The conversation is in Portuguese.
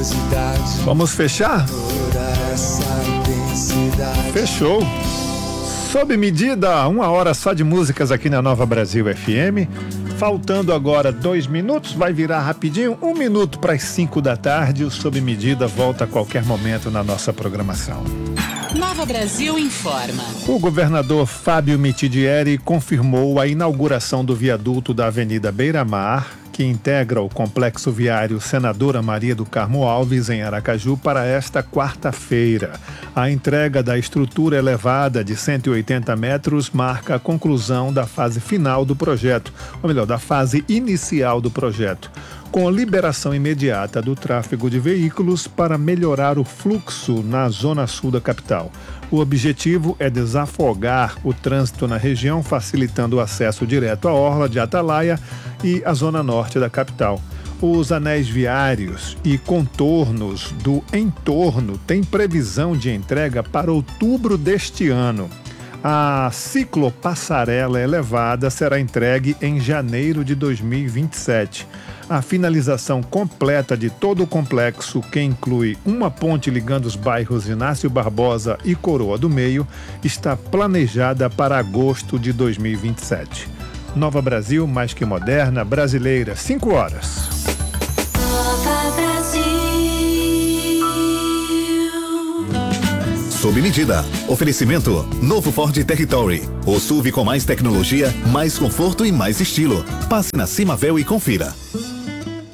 Vamos fechar? Fechou. Sob medida, 1 hora só de músicas aqui na Nova Brasil FM. Faltando agora 2 minutos, vai virar rapidinho, 1 minuto para as 5 da tarde. O Sob Medida volta a qualquer momento na nossa programação. Nova Brasil informa. O governador Fábio Mitidieri confirmou a inauguração do viaduto da Avenida Beira-Mar, que integra o complexo viário Senadora Maria do Carmo Alves, em Aracaju, para esta quarta-feira. A entrega da estrutura elevada de 180 metros marca a conclusão da fase final do projeto, ou melhor, da fase inicial do projeto, com a liberação imediata do tráfego de veículos para melhorar o fluxo na zona sul da capital. O objetivo é desafogar o trânsito na região, facilitando o acesso direto à orla de Atalaia e à zona norte da capital. Os anéis viários e contornos do entorno têm previsão de entrega para outubro deste ano. A ciclopassarela elevada será entregue em janeiro de 2027. A finalização completa de todo o complexo, que inclui uma ponte ligando os bairros Inácio Barbosa e Coroa do Meio, está planejada para agosto de 2027. Nova Brasil, mais que moderna, brasileira, 5 horas. Nova Brasil. Sob medida. Oferecimento: novo Ford Territory. O SUV com mais tecnologia, mais conforto e mais estilo. Passe na Cimavel e confira.